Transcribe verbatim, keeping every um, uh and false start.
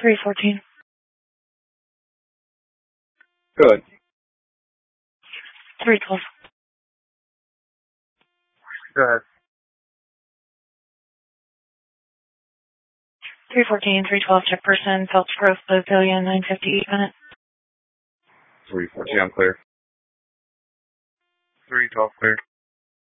three fourteen. Good. three twelve. Go ahead. three fourteen, three twelve, check person, Phelps Grove, Pavilion, nine fifty-eight minutes. three fourteen, I'm clear. three twelve, clear.